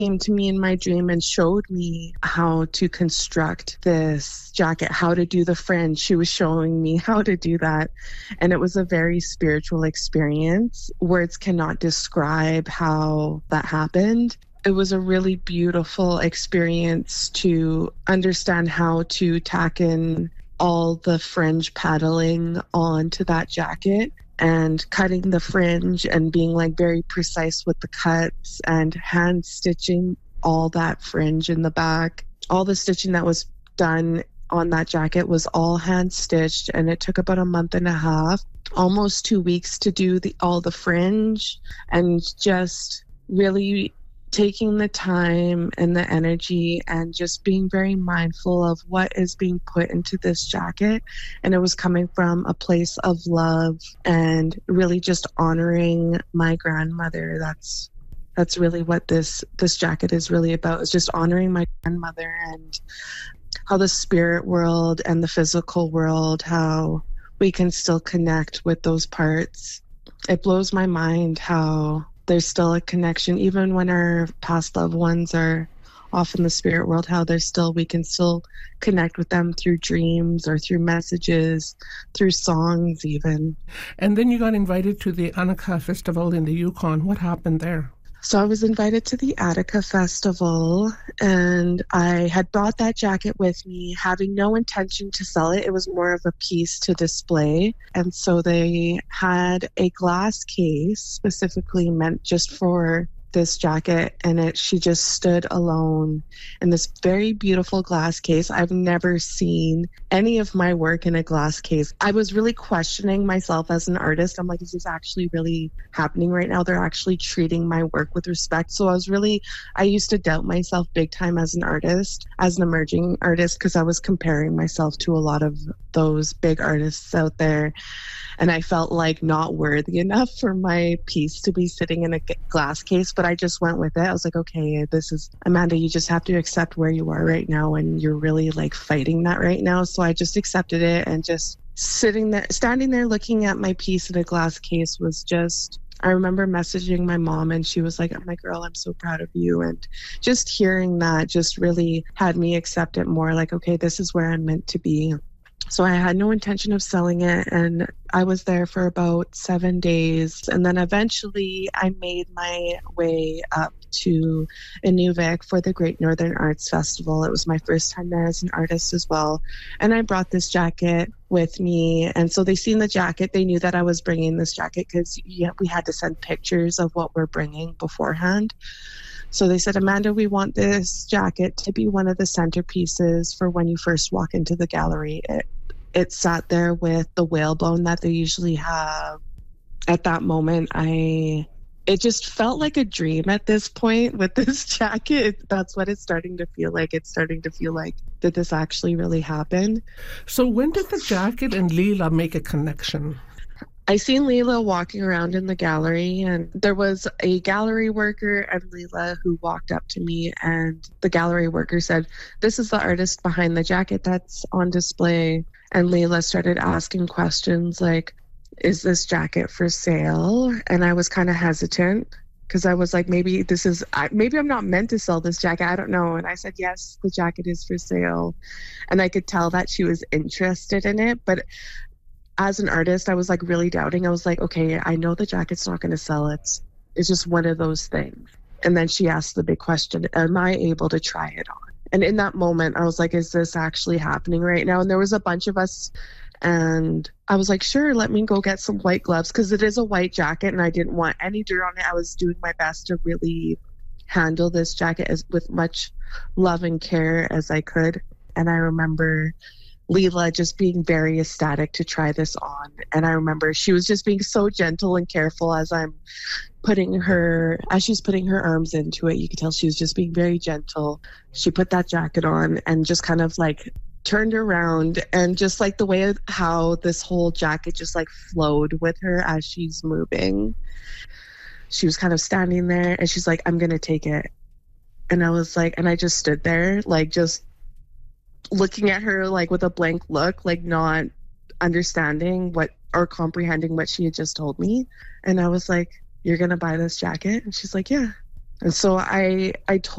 came to me in my dream and showed me how to construct this jacket, how to do the fringe. She was showing me how to do that. And it was a very spiritual experience. Words cannot describe how that happened. It was a really beautiful experience to understand how to tack in all the fringe paddling onto that jacket and cutting the fringe and being like very precise with the cuts and hand stitching all that fringe in the back. All the stitching that was done on that jacket was all hand stitched, and it took about a month and a half, almost 2 weeks to do all the fringe, and just really taking the time and the energy and just being very mindful of what is being put into this jacket. And it was coming from a place of love and really just honoring my grandmother. That's really what this jacket is really about, is just honoring my grandmother and how the spirit world and the physical world, how we can still connect with those parts. It blows my mind how there's still a connection, even when our past loved ones are off in the spirit world, how we can still connect with them through dreams or through messages, through songs even. And then you got invited to the Annika Festival in the Yukon. What happened there? So I was invited to the Attica Festival, and I had brought that jacket with me, having no intention to sell it. It was more of a piece to display. And so they had a glass case specifically meant just for this jacket, and she just stood alone in this very beautiful glass case. I've never seen any of my work in a glass case. I was really questioning myself as an artist. I'm like, is this actually really happening right now? They're actually treating my work with respect. So I used to doubt myself big time as an artist, as an emerging artist, because I was comparing myself to a lot of those big artists out there. And I felt like not worthy enough for my piece to be sitting in a glass case, but I just went with it. I was like, okay, this is, Amanda, you just have to accept where you are right now, and you're really like fighting that right now. So I just accepted it, and just standing there looking at my piece in a glass case was just, I remember messaging my mom, and she was like, oh my girl, I'm so proud of you. And just hearing that just really had me accept it more, like, okay, this is where I'm meant to be. So I had no intention of selling it, and I was there for about 7 days. And then eventually I made my way up to Inuvik for the Great Northern Arts Festival. It was my first time there as an artist as well. And I brought this jacket with me. And so they seen the jacket. They knew that I was bringing this jacket because we had to send pictures of what we're bringing beforehand. So they said, Amanda, we want this jacket to be one of the centerpieces for when you first walk into the gallery. It sat there with the whalebone that they usually have. At that moment, it just felt like a dream at this point with this jacket. That's what it's starting to feel like. It's starting to feel like, did this actually really happen? So when did the jacket and Leela make a connection? I seen Leela walking around in the gallery, and there was a gallery worker and Leela who walked up to me, and the gallery worker said, this is the artist behind the jacket that's on display. And Leela started asking questions like, is this jacket for sale? And I was kind of hesitant because I was like, maybe I'm not meant to sell this jacket. I don't know. And I said, yes, the jacket is for sale. And I could tell that she was interested in it. But as an artist, I was like really doubting. I was like, okay, I know the jacket's not going to sell. It's just one of those things. And then she asked the big question, am I able to try it on? And in that moment, I was like, is this actually happening right now? And there was a bunch of us, and I was like, sure, let me go get some white gloves, because it is a white jacket and I didn't want any dirt on it. I was doing my best to really handle this jacket with much love and care as I could. And I remember Leela just being very ecstatic to try this on. And I remember she was just being so gentle and careful as she's putting her arms into it. You could tell she was just being very gentle. She put that jacket on and just kind of like turned around, and just like the way how this whole jacket just like flowed with her as she's moving. She was kind of standing there and she's like, I'm going to take it. And I was like, and I just stood there, like just looking at her like with a blank look, like not understanding or comprehending what she had just told me. And I was like, you're going to buy this jacket? And she's like, yeah. And so I told